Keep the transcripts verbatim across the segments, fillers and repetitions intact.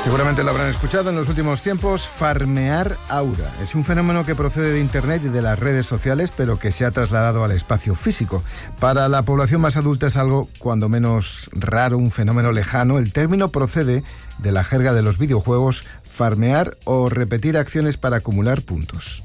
Seguramente lo habrán escuchado en los últimos tiempos, farmear aura. Es un fenómeno que procede de Internet y de las redes sociales, pero que se ha trasladado al espacio físico. Para la población más adulta es algo, cuando menos raro, un fenómeno lejano. El término procede de la jerga de los videojuegos, farmear o repetir acciones para acumular puntos.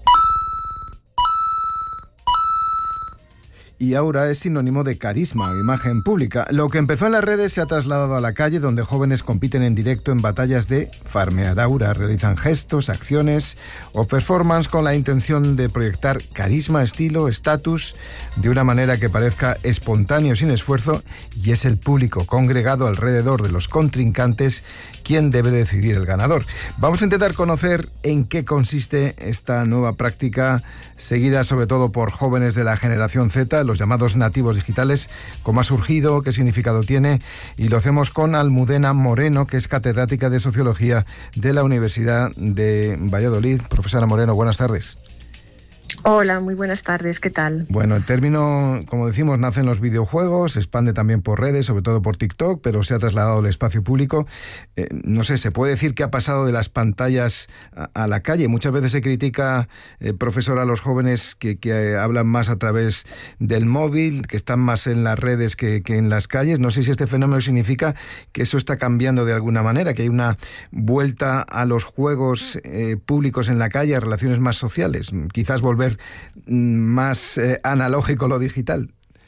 Y aura es sinónimo de carisma o imagen pública. Lo que empezó en las redes se ha trasladado a la calle, donde jóvenes compiten en directo en batallas de farmear aura. Realizan gestos, acciones o performance con la intención de proyectar carisma, estilo, estatus, de una manera que parezca espontáneo, sin esfuerzo, y es el público congregado alrededor de los contrincantes quien debe decidir el ganador. Vamos a intentar conocer en qué consiste esta nueva práctica, seguida sobre todo por jóvenes de la generación Z, los llamados nativos digitales, cómo ha surgido, qué significado tiene, y lo hacemos con Almudena Moreno, que es catedrática de Sociología de la Universidad de Valladolid. Profesora Moreno, buenas tardes. Hola, muy buenas tardes, ¿qué tal? Bueno, el término, como decimos, nace en los videojuegos, se expande también por redes, sobre todo por TikTok, pero se ha trasladado al espacio público. Eh, no sé, ¿se puede decir que ha pasado de las pantallas a, a la calle? Muchas veces se critica, eh, profesor, a los jóvenes que, que eh, hablan más a través del móvil, que están más en las redes que, que en las calles. No sé si este fenómeno significa que eso está cambiando de alguna manera, que hay una vuelta a los juegos eh, públicos en la calle, a relaciones más sociales, quizás volver más eh, analógico lo digital.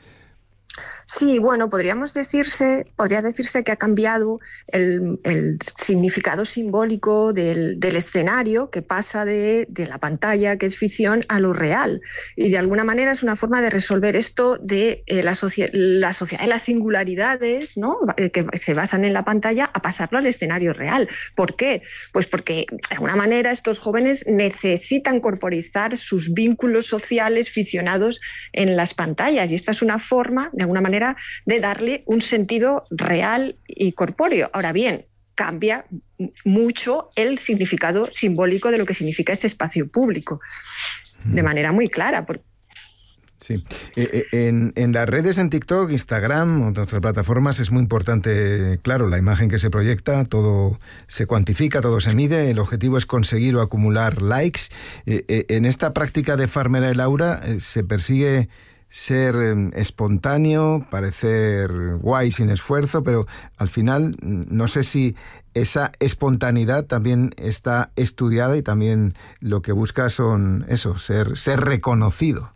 Sí, bueno, podríamos decirse, podría decirse que ha cambiado el, el significado simbólico del, del escenario, que pasa de, de la pantalla, que es ficción, a lo real. Y de alguna manera es una forma de resolver esto de eh, la, socie- la sociedad de las singularidades, ¿no?, que se basan en la pantalla, a pasarlo al escenario real. ¿Por qué? Pues porque de alguna manera estos jóvenes necesitan corporizar sus vínculos sociales ficcionados en las pantallas. Y esta es una forma, de alguna manera, de darle un sentido real y corpóreo. Ahora bien, cambia mucho el significado simbólico de lo que significa este espacio público, de manera muy clara. Porque Sí. Eh, en, en las redes, en TikTok, Instagram, otras plataformas, es muy importante, claro, la imagen que se proyecta, todo se cuantifica, todo se mide, el objetivo es conseguir o acumular likes. Eh, eh, en esta práctica de farmear el aura eh, se persigue ser eh, espontáneo, parecer guay sin esfuerzo, pero al final no sé si esa espontaneidad también está estudiada y también lo que busca son eso, ser, ser reconocido.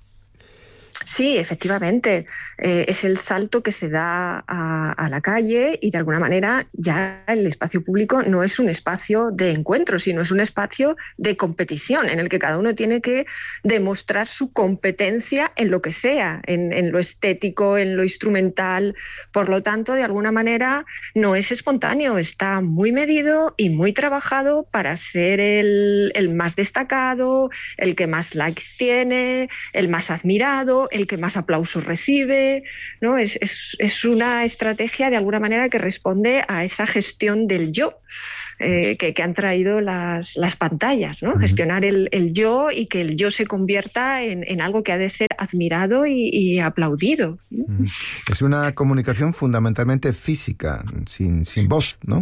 Sí, efectivamente, eh, es el salto que se da a, a la calle y de alguna manera ya el espacio público no es un espacio de encuentro, sino es un espacio de competición en el que cada uno tiene que demostrar su competencia en lo que sea, en, en lo estético, en lo instrumental. Por lo tanto, de alguna manera no es espontáneo, está muy medido y muy trabajado para ser el, el más destacado, el que más likes tiene, el más admirado, el que más aplausos recibe, ¿no? Es, es, es una estrategia de alguna manera que responde a esa gestión del yo eh, que, que han traído las, las pantallas, ¿no? Uh-huh. Gestionar el, el yo y que el yo se convierta en, en algo que ha de ser admirado y, y aplaudido. Uh-huh. Es una comunicación fundamentalmente física, sin, sin voz, ¿no?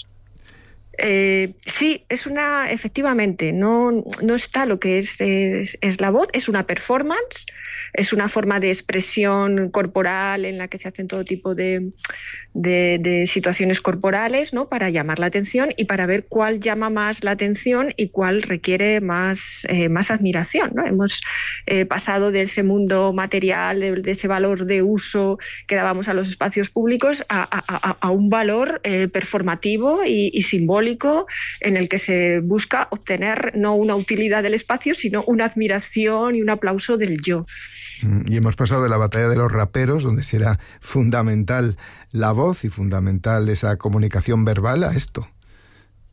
Eh, sí, es una, efectivamente, no, no está lo que es, es, es la voz, es una performance, es una forma de expresión corporal en la que se hacen todo tipo de, de, de situaciones corporales, ¿no?, para llamar la atención y para ver cuál llama más la atención y cuál requiere más, eh, más admiración, ¿no? Hemos eh, pasado de ese mundo material, de, de ese valor de uso que dábamos a los espacios públicos a, a, a un valor eh, performativo y, y simbólico en el que se busca obtener no una utilidad del espacio, sino una admiración y un aplauso del yo. Y hemos pasado de la batalla de los raperos, donde será fundamental la voz y fundamental esa comunicación verbal, a esto.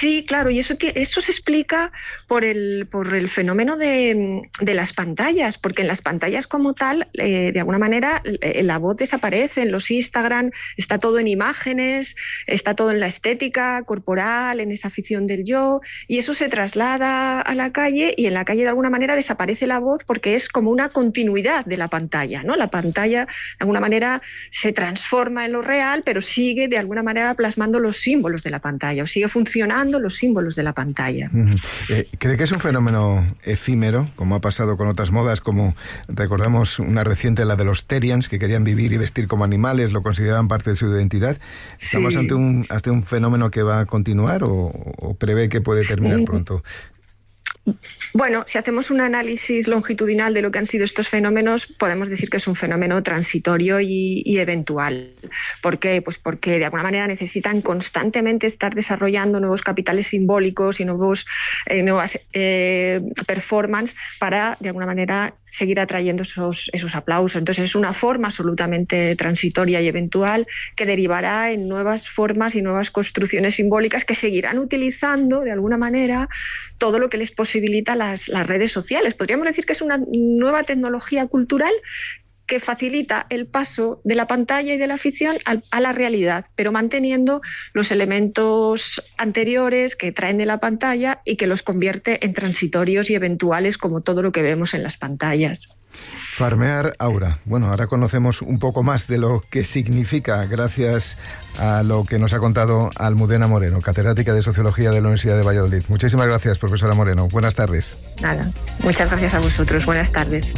Sí, claro, y eso, eso se explica por el, por el fenómeno de, de las pantallas, porque en las pantallas como tal, eh, de alguna manera, eh, la voz desaparece. En los Instagram está todo en imágenes, está todo en la estética corporal, en esa afición del yo, y eso se traslada a la calle, y en la calle de alguna manera desaparece la voz porque es como una continuidad de la pantalla, ¿no? La pantalla de alguna manera se transforma en lo real, pero sigue de alguna manera plasmando los símbolos de la pantalla, o sigue funcionando los símbolos de la pantalla. Uh-huh. eh, ¿Cree que es un fenómeno efímero, como ha pasado con otras modas, como recordamos una reciente, la de los Terians, que querían vivir y vestir como animales, lo consideraban parte de su identidad? ¿Estamos sí. ante, un, ante un fenómeno que va a continuar o, o prevé que puede terminar sí. pronto? Bueno, si hacemos un análisis longitudinal de lo que han sido estos fenómenos, podemos decir que es un fenómeno transitorio y, y eventual. ¿Por qué? Pues porque de alguna manera necesitan constantemente estar desarrollando nuevos capitales simbólicos y nuevos, eh, nuevas eh, performances para, de alguna manera, seguir atrayendo esos, esos aplausos. Entonces es una forma absolutamente transitoria y eventual que derivará en nuevas formas y nuevas construcciones simbólicas que seguirán utilizando, de alguna manera, todo lo que les posibilita las, las redes sociales. Podríamos decir que es una nueva tecnología cultural que facilita el paso de la pantalla y de la ficción a la realidad, pero manteniendo los elementos anteriores que traen de la pantalla y que los convierte en transitorios y eventuales, como todo lo que vemos en las pantallas. Farmear Aura. Bueno, ahora conocemos un poco más de lo que significa gracias a lo que nos ha contado Almudena Moreno, catedrática de Sociología de la Universidad de Valladolid. Muchísimas gracias, profesora Moreno. Buenas tardes. Nada, muchas gracias a vosotros. Buenas tardes.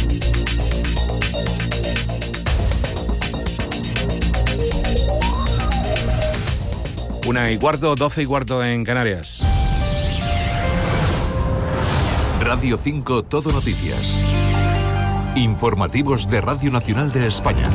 Una y cuarto, doce y cuarto en Canarias. Radio cinco Todo Noticias. Informativos de Radio Nacional de España.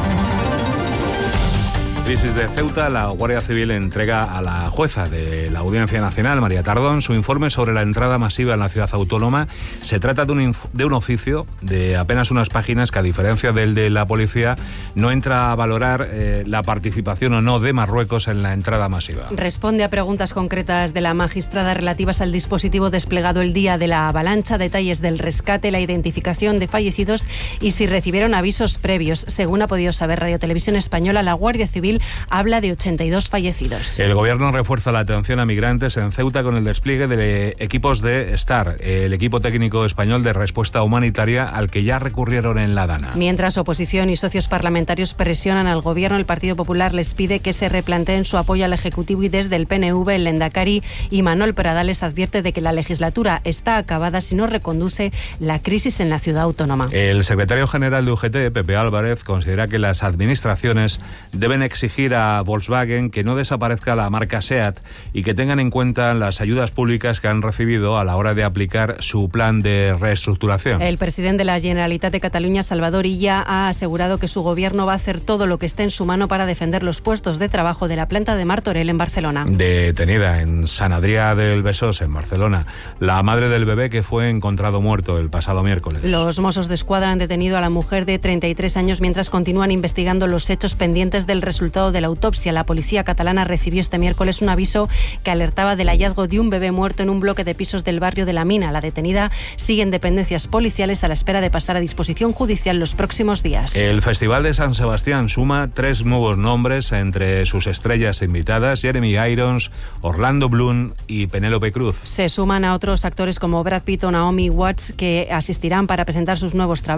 Crisis de Ceuta, la Guardia Civil entrega a la jueza de la Audiencia Nacional, María Tardón, su informe sobre la entrada masiva en la ciudad autónoma. Se trata de un, inf- de un oficio de apenas unas páginas que, a diferencia del de la policía, no entra a valorar eh, la participación o no de Marruecos en la entrada masiva. Responde a preguntas concretas de la magistrada relativas al dispositivo desplegado el día de la avalancha, detalles del rescate, la identificación de fallecidos y si recibieron avisos previos. Según ha podido saber Radio Televisión Española, la Guardia Civil habla de ochenta y dos fallecidos. El gobierno refuerza la atención a migrantes en Ceuta con el despliegue de equipos de STAR, el equipo técnico español de respuesta humanitaria al que ya recurrieron en La Dana. Mientras oposición y socios parlamentarios presionan al gobierno, el Partido Popular les pide que se replanteen su apoyo al Ejecutivo y desde el P N V, el Lehendakari Imanol Pradales advierte de que la legislatura está acabada si no reconduce la crisis en la ciudad autónoma. El secretario general de U G T, Pepe Álvarez, considera que las administraciones deben exigir a Volkswagen que no desaparezca la marca SEAT y que tengan en cuenta las ayudas públicas que han recibido a la hora de aplicar su plan de reestructuración. El presidente de la Generalitat de Cataluña, Salvador Illa, ha asegurado que su gobierno va a hacer todo lo que esté en su mano para defender los puestos de trabajo de la planta de Martorell en Barcelona. Detenida en Sant Adrià del Besòs, en Barcelona, la madre del bebé que fue encontrado muerto el pasado miércoles. Los Mossos d'Esquadra han detenido a la mujer de treinta y tres años mientras continúan investigando los hechos pendientes del resultado de la autopsia. La policía catalana recibió este miércoles un aviso que alertaba del hallazgo de un bebé muerto en un bloque de pisos del barrio de La Mina. La detenida sigue en dependencias policiales a la espera de pasar a disposición judicial los próximos días. El Festival de San Sebastián suma tres nuevos nombres entre sus estrellas invitadas: Jeremy Irons, Orlando Bloom y Penélope Cruz. Se suman a otros actores como Brad Pitt o Naomi Watts, que asistirán para presentar sus nuevos trabajos.